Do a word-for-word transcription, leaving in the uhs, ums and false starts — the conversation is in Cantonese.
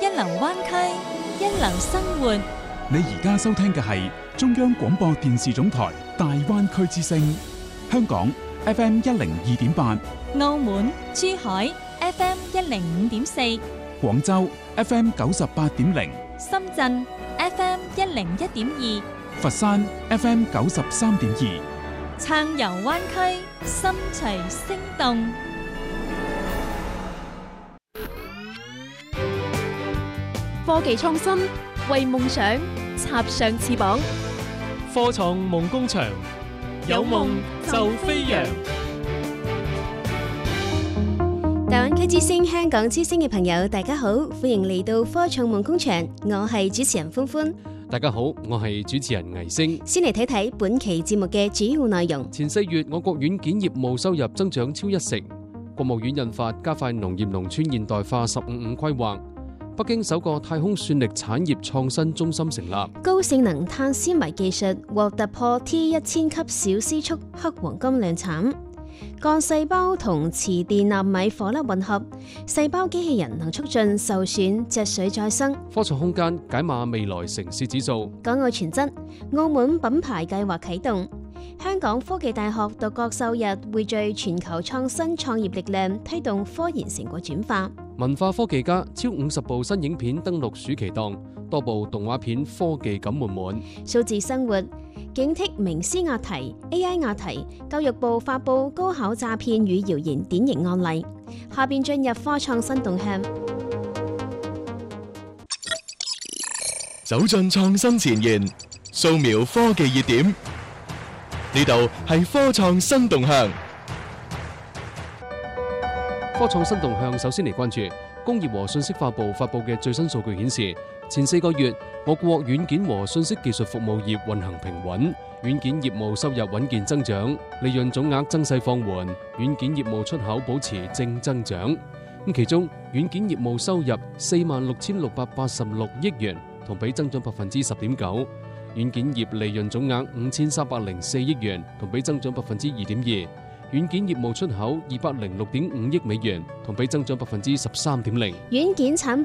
一流灣區，一流生活。 你而家收聽嘅係中央廣播電視總台大灣區之聲，香港 F M 一零二點八， 澳門、珠海 F M 一零五點四， 廣州 F M 九十八點零， 深圳 F M 一零一點二， 佛山 F M 九十三點二， 暢遊灣區，心隨聲動。 科技創新，為夢想插上翅膀。 科創夢工場，有夢就飛揚。 大灣區之聲、香港之聲嘅朋友，大家好，歡迎嚟到科創夢工場，我係主持人歡歡。 大家好，我係主持人倪星。 先嚟睇睇本期節目嘅主要內容。 前四月，我國軟件業務收入增長超一成。國務院印發加快農業農村現代化十五五規劃。北京首個太空算力產業創新中心成立。 高性能碳纖維技術獲突破 T 一千級小絲速黑黃金量產。幹細胞同磁電納米顆粒混合，細胞機器人能促進受損脊髓再生。 科創空間解碼未來城市指數。 港澳全真，澳門品牌計劃啟動。香港科技大學獨角獸日匯聚全球創新創業力量，推動科研成果轉化。 文化科技家超五十部新影片登陸暑期檔，多部動畫片科技感滿滿。 數字生活警惕名師押題 A I 押題，教育部發布高考詐騙與謠言典型案例。下邊進入科創新動向， 走進創新前沿，掃描科技熱點。呢度係科創新動向。 科創新動向首先嚟關注工業和信息化部發布嘅最新數據顯示，前四個月我國軟件和信息技術服務業運行平穩，軟件業務收入穩健增長，利潤總額增勢放緩，軟件業務出口保持正增長。咁其中軟件業務收入四萬六千六百八十六億元，同比增長百分之十點九。軟件業利潤總額五千三百零四億元，同比增長百分之二點二。軟件業務出口二百零六點五億美元，同比增長百分之十三點零。 軟件產